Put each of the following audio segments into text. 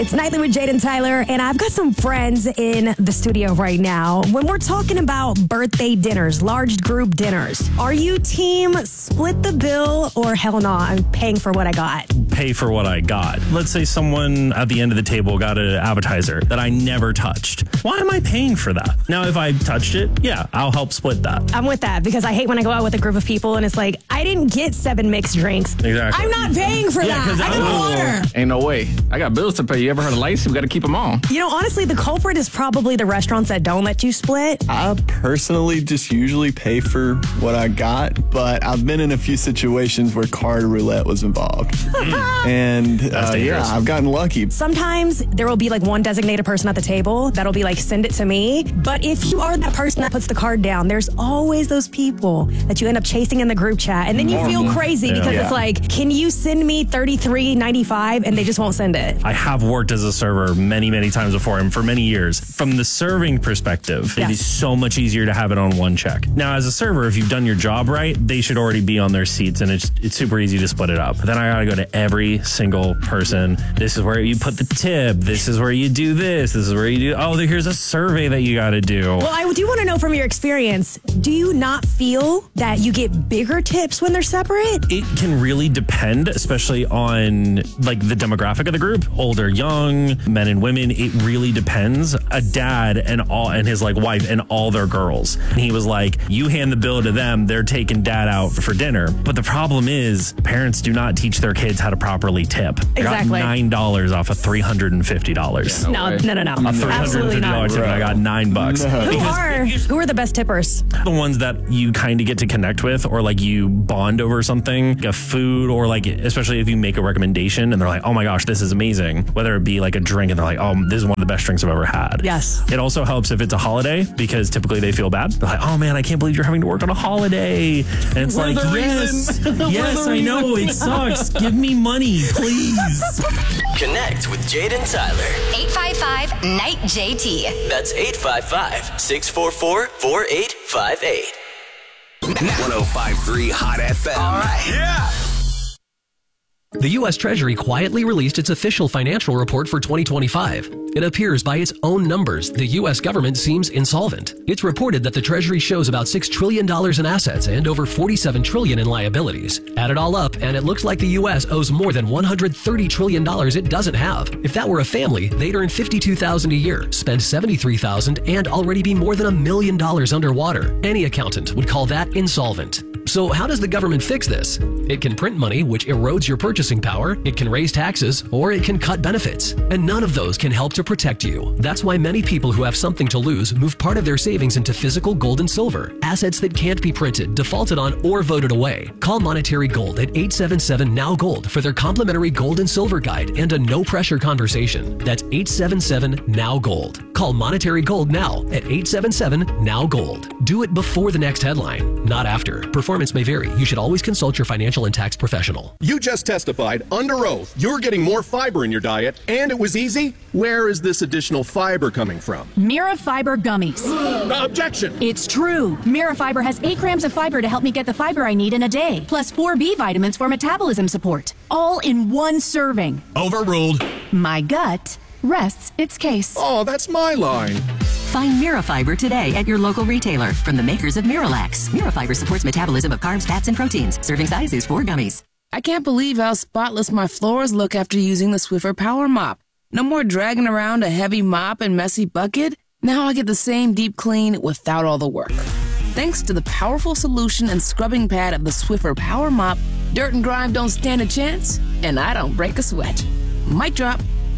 It's Nightly with Jade and Tyler, and I've got some friends in the studio right now. When we're talking about birthday dinners, large group dinners, are you team split the bill or hell no, I'm paying for what I got? Pay for what I got. Let's say someone at the end of the table got an appetizer that I never touched. Why am I paying for that? Now, if I touched it, yeah, I'll help split that. I'm with that because I hate when I go out with a group of people and it's like, I didn't get 7 mixed drinks. Exactly. I'm not paying for that. I got water. Ain't no way. I got bills to pay. You ever heard of lights? We got to keep them on. You know, honestly, the culprit is probably the restaurants that don't let you split. I personally just usually pay for what I got, but I've been in a few situations where card roulette was involved. And yeah, I've gotten lucky. Sometimes there will be like one designated person at the table that'll be like, send it to me. But if you are that person that puts the card down, there's always those people that you end up chasing in the group chat. And then you feel crazy because it's like, can you send me $33.95? And they just won't send it. I have worked as a server many, many times before and for many years. From the serving perspective, it is so much easier to have it on one check. Now, as a server, if you've done your job right, they should already be on their seats and it's super easy to split it up. But then I gotta go to every single person. This is where you put the tip. This is where you do this. This is where you do, oh, here's a survey that you gotta do. Well, I do want to know from your experience, do you not feel that you get bigger tips when they're separate? It can really depend, especially on like the demographic of the group, older, young, men and women. It really depends. A dad and his like wife and all their girls. And he was like, you hand the bill to them, they're taking dad out for dinner. But the problem is parents do not teach their kids how to properly tip. Exactly. I got $9 off of $350. No. A $350 tip and I got $9. Who are the best tippers? The ones that you kind of get to connect with or like you bond over something, like a food or like, especially if you make a recommendation and they're like, oh my gosh, this is amazing. Whether it be like a drink and they're like, oh, this is one of the best drinks I've ever had. Yes. It also helps if it's a holiday because typically they feel bad. They're like, oh man, I can't believe you're having to work on a holiday. And it's like, yes, yes, I know it sucks. Give me money, please. Connect with Jade and Tyler. 855-NIGHT. That's 855-644-4858. 105.3 Hot FM. All right. Yeah. The U.S. Treasury quietly released its official financial report for 2025. It appears by its own numbers, the U.S. government seems insolvent. It's reported that the Treasury shows about $6 trillion in assets and over $47 trillion in liabilities. Add it all up, and it looks like the U.S. owes more than $130 trillion it doesn't have. If that were a family, they'd earn $52,000 a year, spend $73,000, and already be more than $1 million underwater. Any accountant would call that insolvent. So how does the government fix this? It can print money, which erodes your purchasing power, it can raise taxes, or it can cut benefits. And none of those can help to protect you. That's why many people who have something to lose move part of their savings into physical gold and silver, assets that can't be printed, defaulted on, or voted away. Call Monetary Gold at 877-NOW-GOLD for their complimentary gold and silver guide and a no-pressure conversation. That's 877-NOW-GOLD. Call Monetary Gold now at 877-NOW-GOLD. Do it before the next headline, not after. Performance may vary. You should always consult your financial and tax professional. You just testified under oath you're getting more fiber in your diet, and it was easy. Where is this additional fiber coming from? Mirafiber gummies. Objection! It's true. Mirafiber has 8 grams of fiber to help me get the fiber I need in a day, plus 4 B vitamins for metabolism support, all in one serving. Overruled. My gut rests its case. Oh, that's my line. Find Mirafiber today at your local retailer from the makers of Miralax. Mirafiber supports metabolism of carbs, fats, and proteins. Serving size is 4 gummies. I can't believe how spotless my floors look after using the Swiffer Power Mop. No more dragging around a heavy mop and messy bucket. Now I get the same deep clean without all the work. Thanks to the powerful solution and scrubbing pad of the Swiffer Power Mop, dirt and grime don't stand a chance, and I don't break a sweat. Mic drop.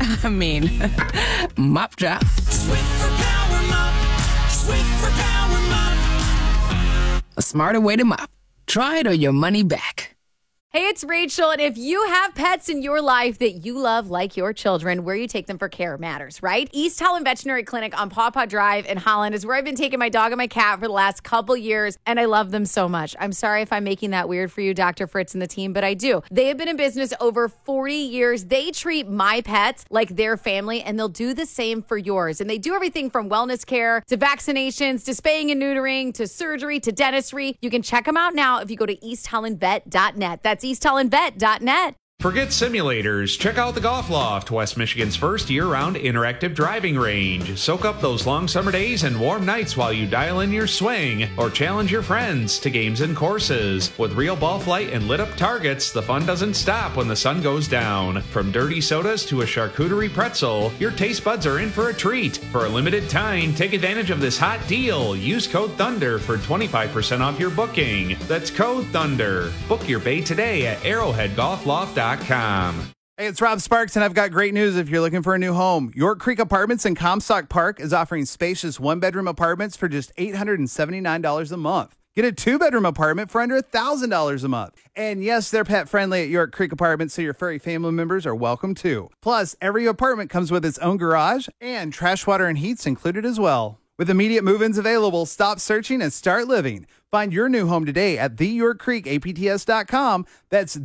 Mop drop. Swiffer Power Mop. Swiffer Power Mop. A smarter way to mop. Try it or your money back. Hey, it's Rachel, and if you have pets in your life that you love like your children, where you take them for care matters, right? East Holland Veterinary Clinic on Paw Paw Drive in Holland is where I've been taking my dog and my cat for the last couple years, and I love them so much. I'm sorry if I'm making that weird for you, Dr. Fritz and the team, but I do. They have been in business over 40 years. They treat my pets like their family, and they'll do the same for yours. And they do everything from wellness care to vaccinations to spaying and neutering to surgery to dentistry. You can check them out now if you go to easthollandvet.net. That's easthollandvet.net. Forget simulators. Check out the Golf Loft, West Michigan's first year-round interactive driving range. Soak up those long summer days and warm nights while you dial in your swing or challenge your friends to games and courses. With real ball flight and lit-up targets, the fun doesn't stop when the sun goes down. From dirty sodas to a charcuterie pretzel, your taste buds are in for a treat. For a limited time, take advantage of this hot deal. Use code THUNDER for 25% off your booking. That's code THUNDER. Book your bay today at arrowheadgolfloft.com. Hey, it's Rob Sparks, and I've got great news if you're looking for a new home. York Creek Apartments in Comstock Park is offering spacious one-bedroom apartments for just $879 a month. Get a two-bedroom apartment for under $1,000 a month. And yes, they're pet-friendly at York Creek Apartments, so your furry family members are welcome too. Plus, every apartment comes with its own garage, and trash, water, and heat's included as well. With immediate move-ins available, stop searching and start living. Find your new home today at theyorkcreekapts.com. That's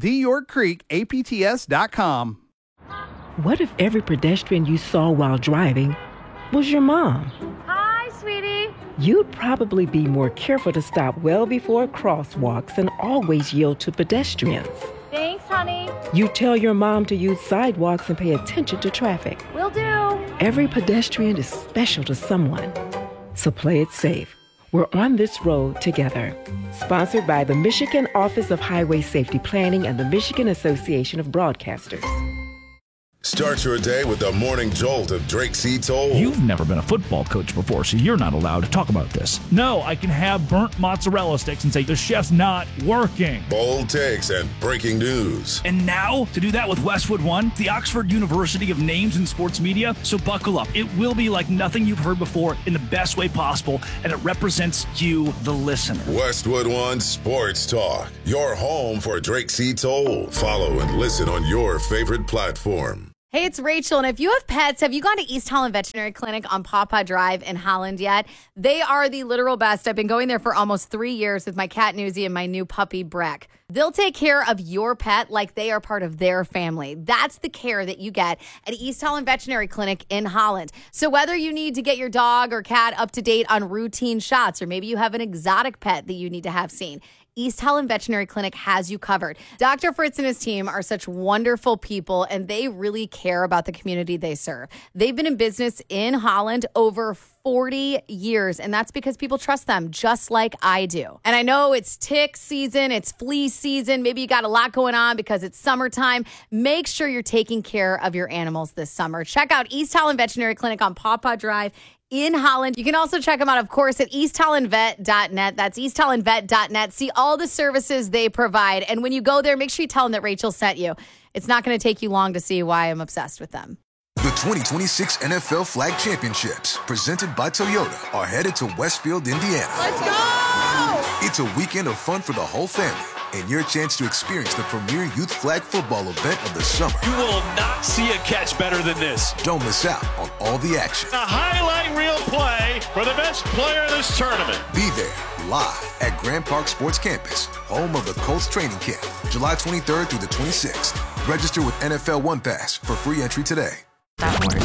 theyorkcreekapts.com. What if every pedestrian you saw while driving was your mom? Hi, sweetie. You'd probably be more careful to stop well before crosswalks and always yield to pedestrians. Thanks, honey. You tell your mom to use sidewalks and pay attention to traffic. Will do. Every pedestrian is special to someone. So play it safe. We're on this road together. Sponsored by the Michigan Office of Highway Safety Planning and the Michigan Association of Broadcasters. Start your day with the morning jolt of Drake C. Toll. You've never been a football coach before, so you're not allowed to talk about this. No, I can have burnt mozzarella sticks and say the chef's not working. Bold takes and breaking news. And now, to do that with Westwood One, the Oxford University of Names in Sports Media. So buckle up. It will be like nothing you've heard before in the best way possible, and it represents you, the listener. Westwood One Sports Talk, your home for Drake C. Toll. Follow and listen on your favorite platform. Hey, it's Rachel, and if you have pets, have you gone to East Holland Veterinary Clinic on Pawpaw Drive in Holland yet? They are the literal best. I've been going there for almost 3 years with my cat Newsy and my new puppy Breck. They'll take care of your pet like they are part of their family. That's the care that you get at East Holland Veterinary Clinic in Holland. So whether you need to get your dog or cat up to date on routine shots, or maybe you have an exotic pet that you need to have seen, East Holland Veterinary Clinic has you covered. Dr. Fritz and his team are such wonderful people, and they really care about the community they serve. They've been in business in Holland over 40 years, and that's because people trust them just like I do. And I know it's tick season, it's flea season, maybe you got a lot going on because it's summertime. Make sure you're taking care of your animals this summer. Check out East Holland Veterinary Clinic on Pawpaw Drive in Holland. You can also check them out, of course, at easthollandvet.net. That's easthollandvet.net. See all the services they provide. And when you go there, make sure you tell them that Rachel sent you. It's not going to take you long to see why I'm obsessed with them. The 2026 NFL Flag Championships, presented by Toyota, are headed to Westfield, Indiana. Let's go! It's a weekend of fun for the whole family, and your chance to experience the premier youth flag football event of the summer. You will not see a catch better than this. Don't miss out on all the action. A highlight reel play for the best player in this tournament. Be there, live at Grand Park Sports Campus, home of the Colts training camp, July 23rd through the 26th. Register with NFL One Pass for free entry today.